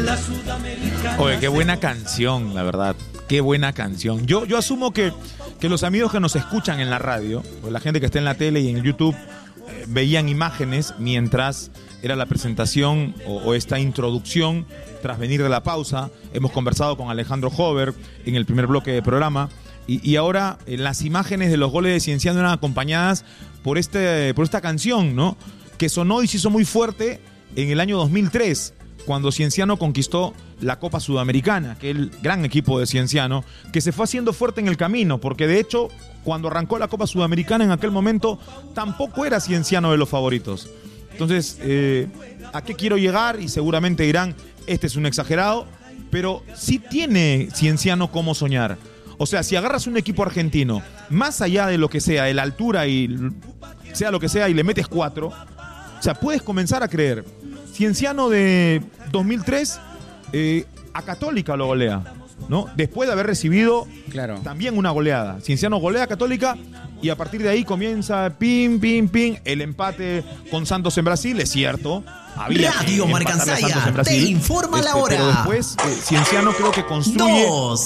Oye, qué buena canción, la verdad. Qué buena canción. Yo asumo que los amigos que nos escuchan en la radio, o la gente que está en la tele y en YouTube, veían imágenes mientras era la presentación o esta introducción tras venir de la pausa. Hemos conversado con Alejandro Hover en el primer bloque del programa y ahora las imágenes de los goles de Cienciano eran acompañadas por esta canción, ¿no? Que sonó y se hizo muy fuerte en el año 2003, cuando Cienciano conquistó la Copa Sudamericana, aquel gran equipo de Cienciano, que se fue haciendo fuerte en el camino, porque de hecho, cuando arrancó la Copa Sudamericana en aquel momento, tampoco era Cienciano de los favoritos. Entonces, ¿a qué quiero llegar? Y seguramente dirán, este es un exagerado, pero sí tiene Cienciano cómo soñar. O sea, si agarras un equipo argentino, más allá de lo que sea, de la altura y sea lo que sea, y le metes 4, o sea, puedes comenzar a creer. Cienciano de 2003 a Católica lo golea, ¿no? Después de haber recibido también una goleada. Cienciano golea a Católica y a partir de ahí comienza pim, el empate con Santos en Brasil, es cierto. Había Radio Marcansaya te informa la hora. Pero después Cienciano creo que construye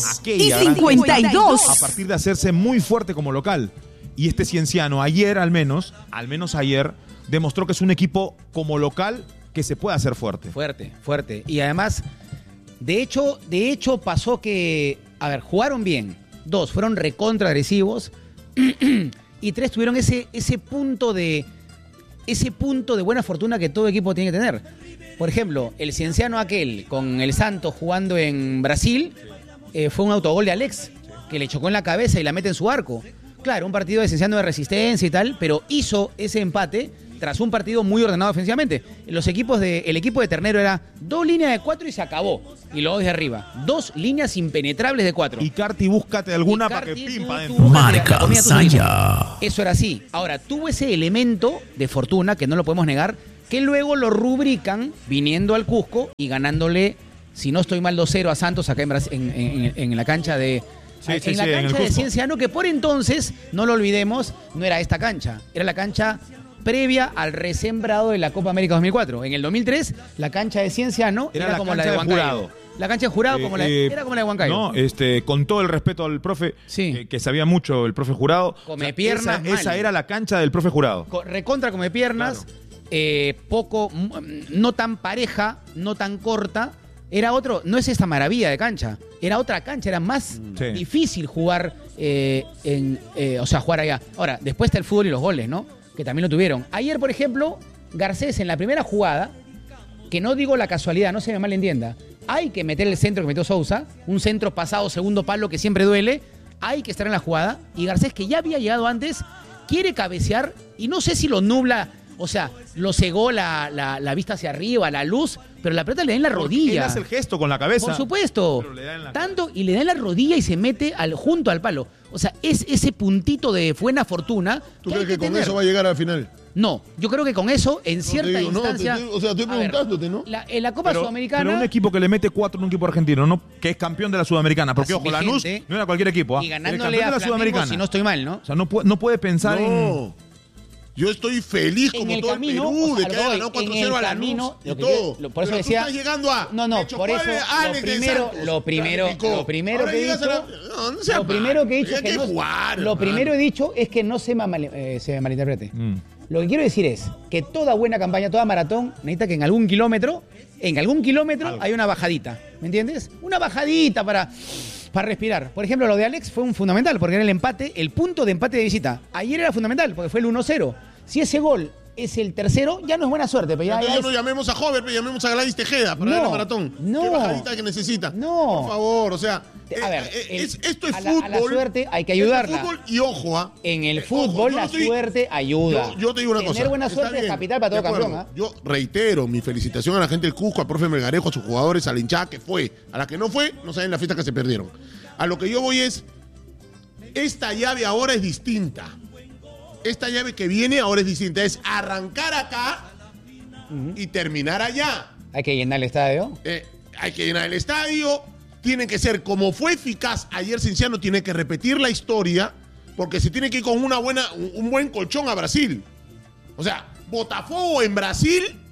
2:52 a partir de hacerse muy fuerte como local. Y este Cienciano ayer al menos ayer, demostró que es un equipo como local que se puede hacer fuerte. Fuerte. Y además, de hecho pasó que, jugaron bien. 2, fueron recontra agresivos. Y 3, tuvieron ese punto de buena fortuna que todo equipo tiene que tener. Por ejemplo, el Cienciano aquel con el Santos jugando en Brasil, fue un autogol de Alex, que le chocó en la cabeza y la mete en su arco. Claro, un partido de Cienciano de resistencia y tal, pero hizo ese empate tras un partido muy ordenado ofensivamente. El equipo de Ternero era 2 líneas de 4 y se acabó. Y luego desde arriba, 2 líneas impenetrables de 4. Y Carti, búscate alguna para que pimpa dentro. Marcansaya. Eso era así. Ahora, tuvo ese elemento de fortuna, que no lo podemos negar, que luego lo rubrican viniendo al Cusco y ganándole, si no estoy mal, 2-0 a Santos acá en la cancha de... en la cancha de Cienciano, que por entonces, no lo olvidemos, no era esta cancha. Era la cancha previa al resembrado de la Copa América 2004. En el 2003, la cancha de Cienciano era como la de Huancayo. La cancha de Jurado era como la de Huancayo. No, con todo el respeto al profe, que sabía mucho el profe Jurado. Come piernas. Esa era la cancha del profe Jurado. Recontra come piernas, poco, no tan pareja, no tan corta. Era otro, no es esta maravilla de cancha, era otra cancha, era más difícil jugar, jugar allá. Ahora, después está el fútbol y los goles, ¿no? Que también lo tuvieron. Ayer, por ejemplo, Garcés en la primera jugada, que no digo la casualidad, no se me malentienda, hay que meter el centro que metió Sousa, un centro pasado, segundo palo que siempre duele, hay que estar en la jugada, y Garcés, que ya había llegado antes, quiere cabecear, y no sé si lo nubla, o sea, lo cegó la vista hacia arriba, la luz, pero la pelota le da en la rodilla. Él hace el gesto con la cabeza. Por supuesto. Y le da en la rodilla y se mete junto al palo. O sea, es ese puntito de buena fortuna. ¿Tú crees que con eso va a llegar al final? No, yo creo que con eso, en cierta instancia... estoy preguntándote, ¿no? En la Copa Sudamericana... Pero un equipo que le mete 4 en un equipo argentino, ¿no? Que es campeón de la Sudamericana. Porque, ojo, Lanús no era cualquier equipo. Y ganándole a Flamengo, si no estoy mal, ¿no? O sea, no puede pensar en... Yo estoy feliz como todo el Perú de que haya ganado 4-0 a Lanús y todo. Por eso decía... Tú estás llegando a... No, por eso lo primero he dicho es que no se malinterprete. Lo que quiero decir es que toda buena campaña, toda maratón, necesita que en algún kilómetro hay una bajadita. ¿Me entiendes? Una bajadita para respirar. Por ejemplo, lo de Alex fue un fundamental, porque era el punto de empate de visita. Ayer era fundamental, porque fue el 1-0. Si ese gol es el tercero, ya no es buena suerte. Pero ya no llamemos a Hover, pero llamemos a Gladys Tejeda para ver la maratón. ¿Qué bajadita que necesita? No. Por favor, o sea... esto es fútbol. A la suerte hay que ayudarla. Es fútbol y ojo, en el fútbol la suerte ayuda. Yo te digo una cosa. Tener buena suerte es capital para todo campeón. Yo reitero mi felicitación a la gente del Cusco, al profe Melgarejo, a sus jugadores, a la hinchada que fue. A la que no fue, no saben la fiesta que se perdieron. A lo que yo voy es, esta llave ahora es distinta. Esta llave que viene ahora es distinta. Es arrancar acá y terminar allá. Hay que llenar el estadio. Hay que llenar el estadio. Tiene que ser como fue eficaz ayer Cienciano, tiene que repetir la historia, porque se tiene que ir con un buen colchón a Brasil. O sea, Botafogo en Brasil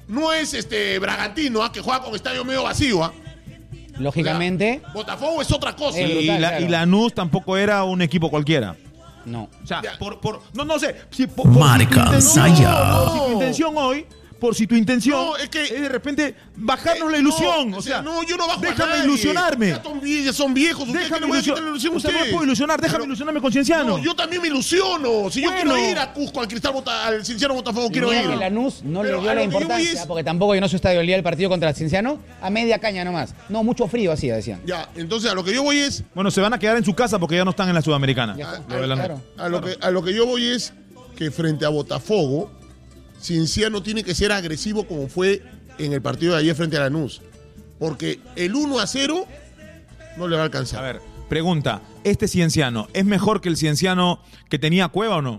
no es Bragantino, que juega con estadio medio vacío. Lógicamente. O sea, Botafogo es otra cosa. Y Lanús tampoco era un equipo cualquiera. No. O sea, no sé. Marca Saya. Por si tu intención hoy, por si tu intención No, es que- de repente bajarnos la ilusión. No, o sea, yo no bajo a déjame nadie. ilusionarme. Ya son viejos. ¿Ustedes qué le voy a quitar la ilusión a O sea, no me ustedes? puedo ilusionar, déjame Pero- ilusionarme con Cienciano. No, yo también me ilusiono. Si Bueno. yo quiero ir a Cusco, al Cienciano Botafogo, quiero Mira ir. que Lanús no Pero le dio a la lo que yo voy importancia, es- porque tampoco llenó su estadio el día del partido contra el Cienciano, a media caña nomás. No, mucho frío hacía, decían. Ya, entonces a lo que yo voy es. Bueno, se van a quedar en su casa porque ya no están en la Sudamericana. Ya, Lo de Lanús. claro. A lo que yo voy es que frente a Botafogo, Cienciano tiene que ser agresivo como fue en el partido de ayer frente a Lanús. Porque el 1-0 no le va a alcanzar. A ver, pregunta, ¿este Cienciano es mejor que el Cienciano que tenía Cueva o no?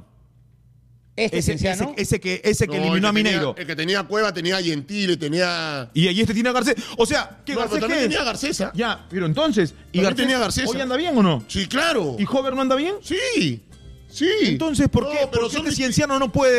Cienciano. Ese que No, eliminó a el que Mineiro. tenía- el que tenía Cueva, tenía Gentile, tenía. Y este tiene a Garcés. O sea, ¿qué No, Garcés pero también qué es? tenía Garcesa. Ya, pero entonces, ¿y También Garcés tenía Garcés. hoy anda bien o no? Sí, claro. ¿Y Hover no anda bien? Sí. Sí. Entonces, ¿por No, qué, pero ¿por qué son este distintos. Cienciano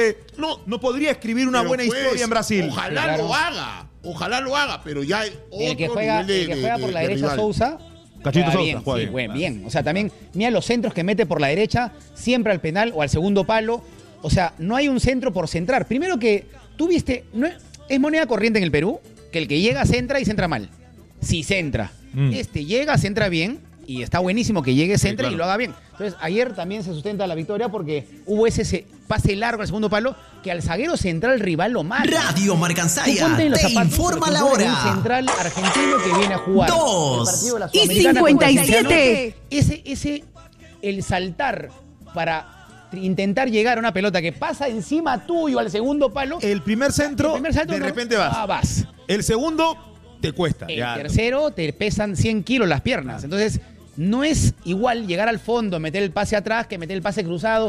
no podría escribir una Pero, buena pues, historia en Brasil? Ojalá Claro. lo haga. Ojalá lo haga, pero ya hay El que otro juega, nivel el que juega por la de derecha, rival. Sousa. Cachito Sousa, bien, juega sí, bien. juega bien. O sea, también, mira los centros que mete por la derecha, siempre al penal o al segundo palo. O sea, no hay un centro por centrar. Primero que tú viste, es moneda corriente en el Perú, que el que llega centra y centra mal. Si centra. Llega, centra bien, y está buenísimo que llegue, centre claro. y lo haga bien. Entonces, ayer también se sustenta la victoria porque hubo ese pase largo al segundo palo que al zaguero central rival lo mata. Radio Tú Marcansaya ponte en los te zapatos, informa pero la tú pones hora. un central argentino que viene a jugar. Dos. el partido de la Y Sudamericana contra 57. Cienciano. El saltar para intentar llegar a una pelota que pasa encima tuyo al segundo palo. El primer centro, de no, repente vas. vas. El segundo, te cuesta. El ya. tercero te pesan 100 kilos las piernas. Entonces, no es igual llegar al fondo, meter el pase atrás que meter el pase cruzado.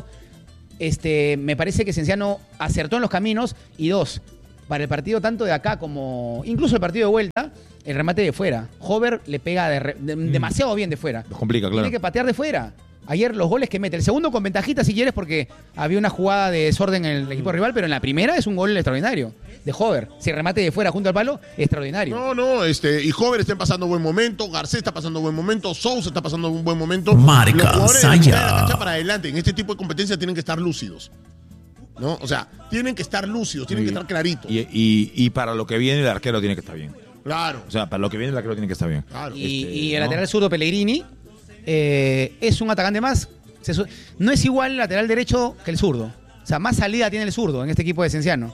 Me parece que Cienciano acertó en los caminos. Y dos, para el partido tanto de acá como incluso el partido de vuelta, el remate de fuera. Hover le pega demasiado bien de fuera. Lo complica, claro. Tiene que patear de fuera. Ayer los goles que mete. El segundo con ventajita si quieres porque había una jugada de desorden en el equipo rival, pero en la primera es un gol extraordinario de Hover. Si remate de fuera junto al palo, extraordinario. No, y Hover está pasando buen momento, Garcés está pasando buen momento, Sousa está pasando un buen momento. Marca Los jugadores de Saya. la cancha para adelante, en este tipo de competencia tienen que estar lúcidos. ¿No? O sea, tienen que estar lúcidos, tienen que estar claritos. Y para lo que viene, el arquero tiene que estar bien. Claro. O sea, para lo que viene, el arquero tiene que estar bien. Claro. Y el ¿no? lateral zurdo Pellegrini es un atacante más. No es igual el lateral derecho que el zurdo. O sea, más salida tiene el zurdo en este equipo de Cienciano.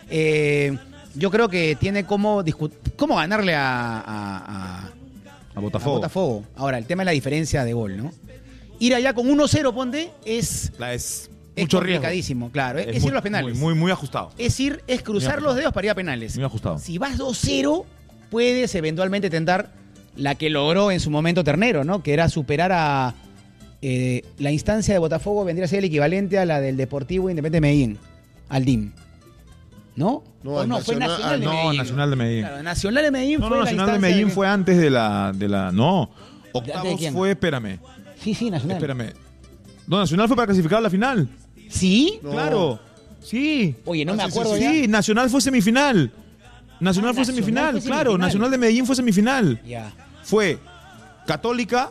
Yo creo que tiene cómo ganarle a Botafogo. Ahora, el tema es la diferencia de gol, ¿no? Ir allá con 1-0, ponte, es Mucho riesgo. complicadísimo, claro. Es muy, ir a los penales. Muy ajustado. Es cruzar los dedos para ir a penales. Muy ajustado. Si vas 2-0, puedes eventualmente tentar la que logró en su momento Ternero, ¿no? Que era superar a... la instancia de Botafogo vendría a ser el equivalente a la del Deportivo Independiente de Medellín, al DIM. ¿No? No, ¿O al no, fue Nacional- Nacional de no, Medellín. Nacional de Medellín. Claro, Nacional de Medellín No, fue la Nacional de instancia Medellín que- fue antes de la. No. ¿De Octavos quién? fue, espérame. Sí, Nacional. Espérame. No, Nacional fue para clasificar a la final. ¿Sí? No. Claro. Sí. Oye, no Ah, me sí, acuerdo sí, ya. Sí, Nacional fue semifinal. Nacional fue Nacional semifinal, fue claro. semifinal. Nacional de Medellín fue semifinal. Ya. Fue Católica,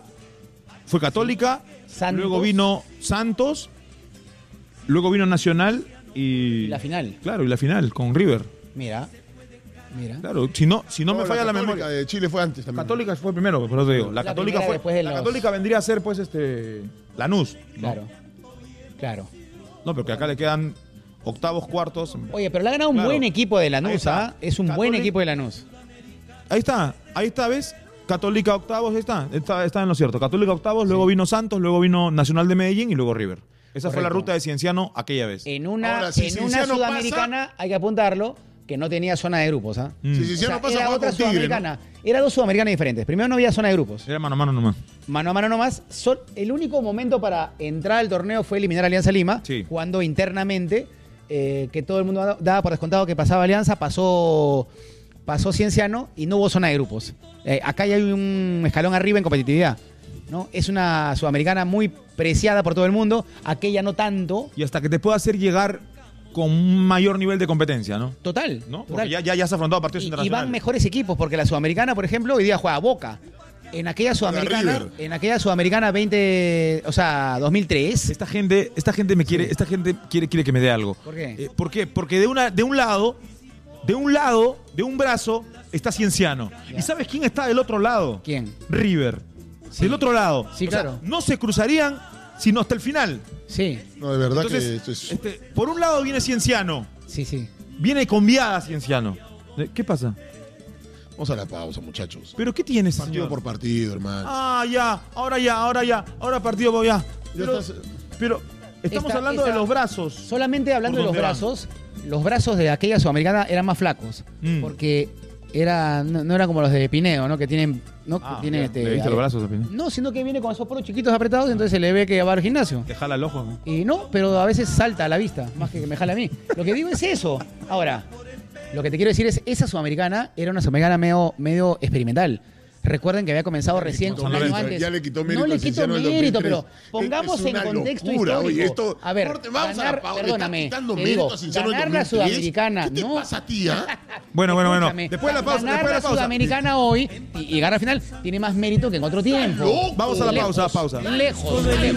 Santos. luego vino Santos, luego vino Nacional y... Y la final. Claro, y la final con River. Mira. Claro, si no me falla la Católica memoria. de Chile fue antes también. Católica fue primero, por eso te digo. La La Católica primera fue. después de La los- Católica vendría a ser, pues, Lanús. ¿no? Claro. No, porque acá le quedan octavos, cuartos. Oye, pero le ha ganado un Claro. buen equipo de Ahí Lanús, está. ¿ah? Es un buen Católica. equipo de Lanús. Ahí está, ¿ves? Católica octavos, está en lo cierto. Católica octavos, luego vino Santos, luego vino Nacional de Medellín y luego River. Esa fue la Correcto. ruta de Cienciano aquella vez. En una, Ahora, si en una Cienciano sudamericana, hay que apuntarlo, que no tenía zona de grupos, ¿ah? Si Cienciano pasa, era juega otra con Tigre, ¿no? sudamericana. Era dos sudamericanas diferentes. Primero no había zona de grupos. Era mano a mano nomás. Mano a mano nomás. El único momento para entrar al torneo fue eliminar a Alianza Lima, Sí. jugando internamente, que todo el mundo daba por descontado que pasaba Alianza, pasó Cienciano y no hubo zona de grupos. Acá ya hay un escalón arriba en competitividad, ¿no? Es una sudamericana muy preciada por todo el mundo, aquella no tanto. Y hasta que te pueda hacer llegar con un mayor nivel de competencia, ¿no? Total. ¿No? total. Porque ya se ha afrontado partidos Y internacionales. van mejores equipos, porque la Sudamericana, por ejemplo, hoy día juega Boca. En aquella River. Sudamericana 2003. Esta gente quiere que me dé algo. ¿Por qué? ¿Por qué? Porque de un lado, de un brazo, está Cienciano. Ya. ¿Y sabes quién está del otro lado? ¿Quién? River. Sí. Del otro lado. Sí, O sea, claro. no se cruzarían sino hasta el final. Sí, No, de verdad Entonces, que esto es... por un lado viene Cienciano. sí. Viene con viada Cienciano. ¿Qué pasa? Vamos a la pausa, muchachos. ¿Pero qué tienes, Partido señor? por partido, hermano. Ahora partido por ya. Pero, estás- pero estamos hablando de los brazos. Solamente hablando de ¿Por los dónde los brazos de aquella Sudamericana eran más flacos. Porque no eran como los de Pineo, ¿no? Que tienen. ¿no? Que tienen, ¿Le viste los brazos? No, sino que viene con esos poros chiquitos apretados, entonces se le ve que va al gimnasio. Te jala el ojo. ¿No? Y no, pero a veces salta a la vista, más que me jala a mí. Lo que digo es eso. Ahora, lo que te quiero decir es, esa Sudamericana era una Sudamericana medio experimental. Recuerden que había comenzado recién quitó un año mérito, antes. ya le quitó mérito No le a quito Cienciano del mérito, 2003. pero pongamos Es en una contexto locura, histórico. oye, esto- a ver, Corte, vamos a la ganar, pausa, le perdóname, estás quitando te mérito digo, a Cienciano del ganar la 2003. Sudamericana, ¿Qué te no. pasa a ti, ah? Bueno. Escúchame, Después de la pausa, ganar después de la la pausa. Sudamericana hoy y ganar la final tiene más mérito que en otro tiempo. loco. Vamos a la pausa, Lejos, lejos.